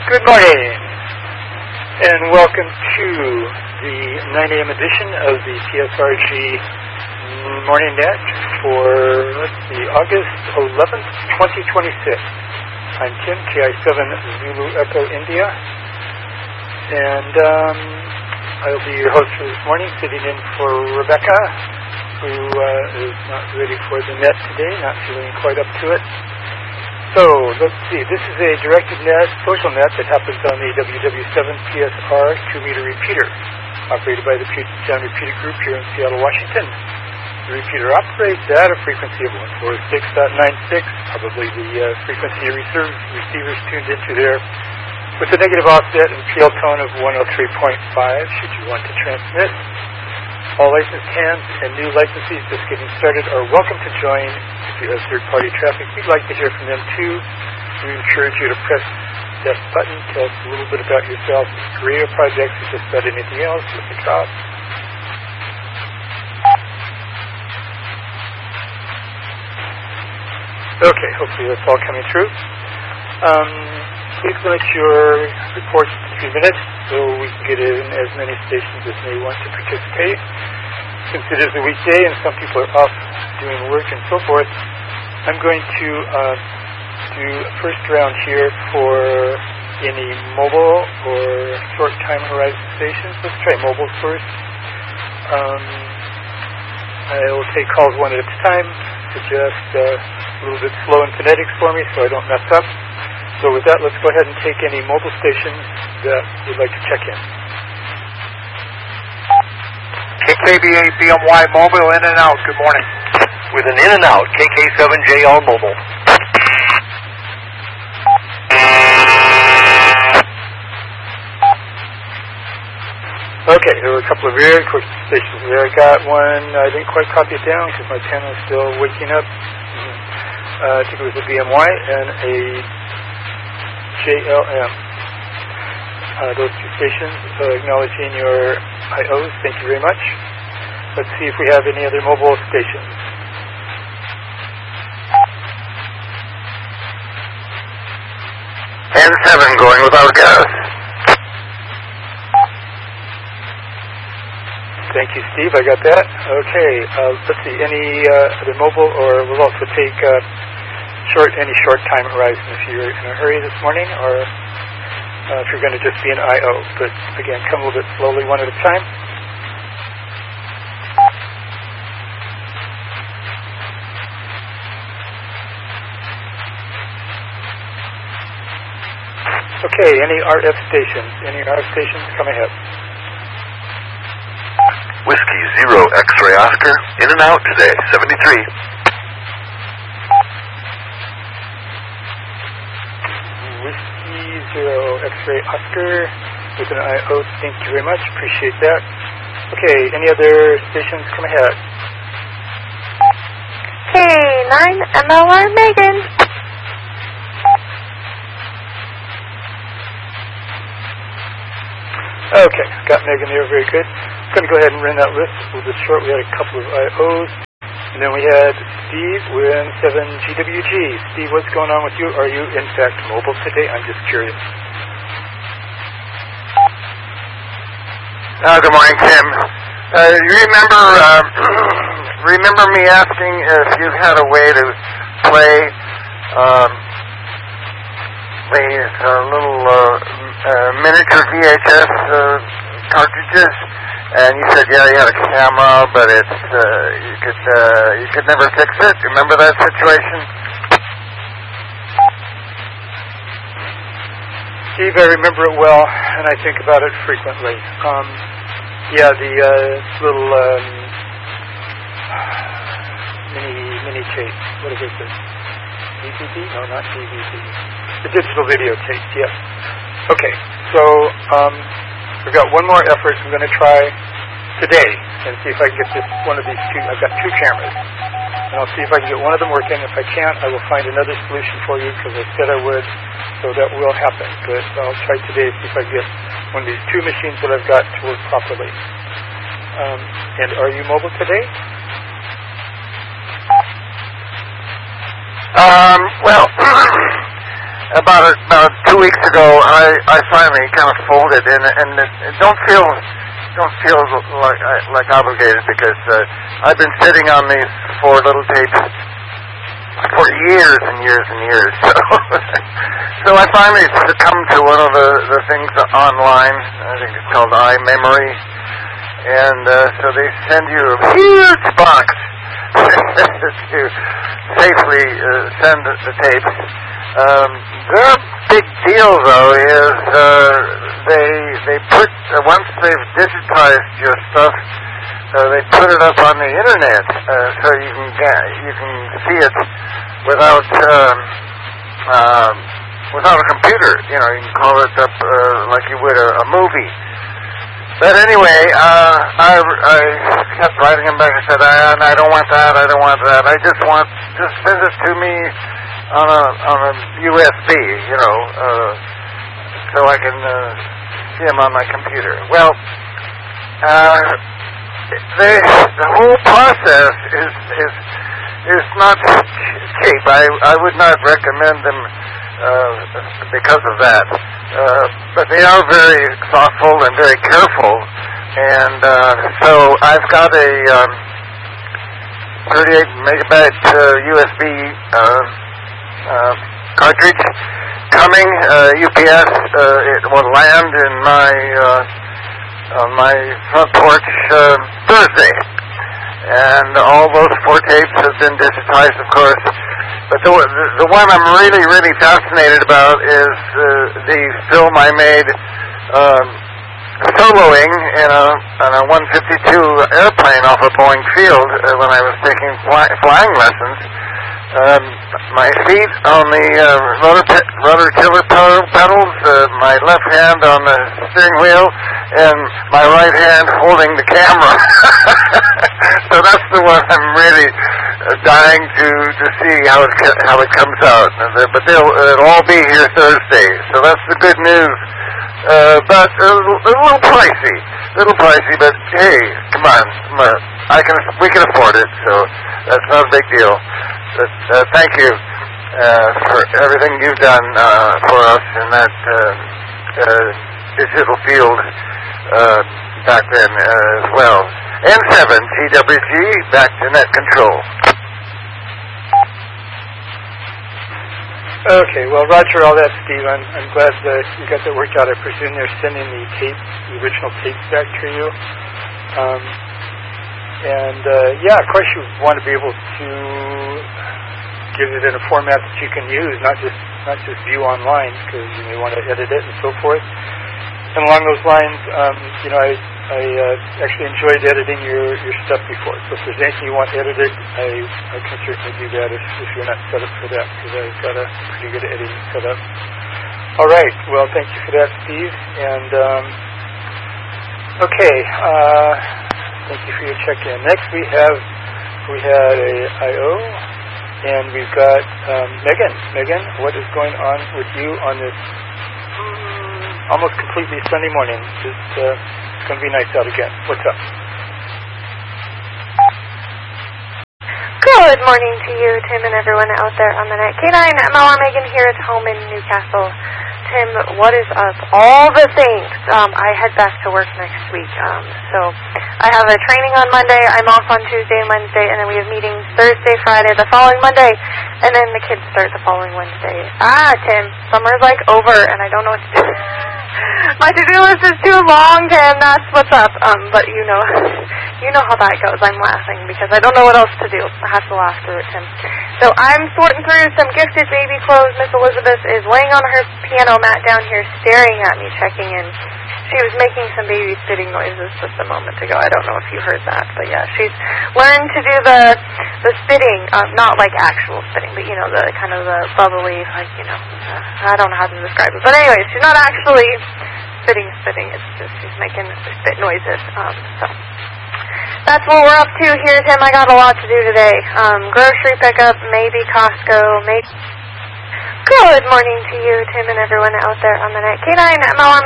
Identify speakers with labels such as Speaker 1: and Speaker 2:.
Speaker 1: Good morning, and welcome to the 9 a.m. edition of the PSRG Morning Net for, August 11th, 2026. I'm Tim, KI7 Zulu Echo India, and I'll be your host for this morning, sitting in for Rebecca, who is not ready for the net today, not feeling quite up to it. So, let's see, this is a directed net, social net that happens on the WW7PSR 2-meter repeater, operated by the Puget Sound Repeater Group here in Seattle, Washington. The repeater operates at a frequency of 146.96, probably the frequency receivers tuned into there, with a negative offset and PL tone of 103.5 should you want to transmit. All licensed hands and new licensees just getting started are welcome to join. If you have third-party traffic, we'd like to hear from them too. We encourage you to press that button, tell us a little bit about yourself, career projects, or just about anything else at the top. Okay, hopefully that's all coming through. Please limit your reports to 3 minutes so we can get in as many stations as may want to participate. Since it is a weekday and some people are off doing work and so forth, I'm going to do a first round here for any mobile or short time horizon stations. Let's try mobile first. I will take calls one at a time. Suggest a little bit slow in phonetics for me so I don't mess up. So with that, let's go ahead and take any mobile stations that you'd like to check in.
Speaker 2: KKBA BMY Mobile, in and out, good morning.
Speaker 3: With an in and out, KK7JR Mobile.
Speaker 1: Okay, there were a couple of very quick stations there. I got one, I didn't quite copy it down because my pen was still waking up. I think it was a BMY and a JLM. Those two stations, acknowledging your IOs, thank you very much. Let's see if we have any other mobile stations.
Speaker 3: N7 going without gas.
Speaker 1: Thank you, Steve, I got that. Okay, let's see, any other mobile, or we'll also take any short time horizon if you're in a hurry this morning, or if you're going to just be an IO. But again, come a little bit slowly, one at a time. Okay, any RF stations? Any RF stations? Come ahead.
Speaker 3: Whiskey 0 X-ray Oscar, in and out today, 73.
Speaker 1: Whiskey 0 X-ray Oscar with an IO, thank you very much, appreciate that. Okay, any other stations? Come ahead.
Speaker 4: K9 MLR Megan.
Speaker 1: Okay, got Megan there, very good. I'm going to go ahead and run that list a little bit short. We had a couple of IOs, and then we had Steve with 7GWG. Steve, what's going on with you? Are you, in fact, mobile today? I'm just curious.
Speaker 2: Good morning, Tim. You remember me asking if you had a way to play these little miniature VHS cartridges, and you said, yeah, you had a camera, but it's you could never fix it. Remember that situation?
Speaker 1: Steve, I remember it well, and I think about it frequently. Yeah, the little mini tape. What is this? DVD? No, not DVD. The digital videotape, yes. Okay, so we've got one more effort I'm going to try today and see if I can get this one of these two. I've got two cameras, and I'll see if I can get one of them working. If I can't, I will find another solution for you because I said I would, so that will happen. But I'll try today to see if I can get one of these two machines that I've got to work properly. And are you mobile today?
Speaker 2: Well, about 2 weeks ago, I finally kind of folded, and don't feel like obligated, because I've been sitting on these 4 little tapes for years and years and years. So I finally succumbed to one of the things online. I think it's called iMemory, and so they send you a huge box to safely send the tapes. Their big deal, though, is they put once they've digitized your stuff, they put it up on the internet, so you can see it without a computer. You know, you can call it up like you would a movie. But anyway, I kept writing him back. I said, I don't want that. I don't want that. I just send it to me on a USB, you know, so I can see them on my computer. Well, the whole process is not cheap. I would not recommend them because of that. But they are very thoughtful and very careful. And so I've got a 38 megabyte USB cartridge coming. UPS. It will land in on my front porch Thursday. And all those 4 tapes have been digitized, of course. But the one I'm really, really fascinated about is the film I made soloing in a 152 airplane off a Boeing field when I was taking flying lessons. My feet on the rudder tiller pedals, my left hand on the steering wheel, and my right hand holding the camera. So that's the one I'm really dying to see how it comes out. But it'll all be here Thursday. So that's the good news. But a little pricey. But hey, come on. We can afford it. So that's not a big deal. But thank you for everything you've done for us in that digital field back then as well. N7 GWG, back to net control.
Speaker 1: Okay, well, Roger, all that, Steve. I'm glad that you got that worked out. I presume they're sending the original tapes back to you. Yeah, of course, you want to be able to give it in a format that you can use, not just view online, because you may want to edit it and so forth. And along those lines, I actually enjoyed editing your stuff before. So if there's anything you want edited, I can certainly do that if you're not set up for that, because I've got a pretty good editing set up. All right. Well, thank you for that, Steve. And okay. Thank you for your check-in. Next, we had a I.O. and we've got Megan. Megan, what is going on with you on this almost completely sunny morning? It's going to be nice out again. What's up?
Speaker 4: Good morning to you, Tim, and everyone out there on the net. K9 MLR Megan here at home in Newcastle. Tim, what is up? All the things. I head back to work next week. So I have a training on Monday. I'm off on Tuesday and Wednesday, and then we have meetings Thursday, Friday, the following Monday, and then the kids start the following Wednesday. Tim, summer's like over, and I don't know what to do. My to-do list is too long, Tim. That's what's up. But you know how that goes. I'm laughing because I don't know what else to do. I have to laugh through it, Tim. So I'm sorting through some gifted baby clothes. Miss Elizabeth is laying on her piano mat down here staring at me, checking in. She was making some baby spitting noises just a moment ago. I don't know if you heard that, but yeah, she's learned to do the spitting, not like actual spitting, but you know, the kind of the bubbly, like, you know, I don't know how to describe it. But anyway, she's not actually spitting. It's just she's making spit noises. So that's what we're up to here, Tim. I got a lot to do today. Grocery pickup, maybe Costco, maybe. Good morning to you, Tim, and everyone out there on the net. K9 MLR.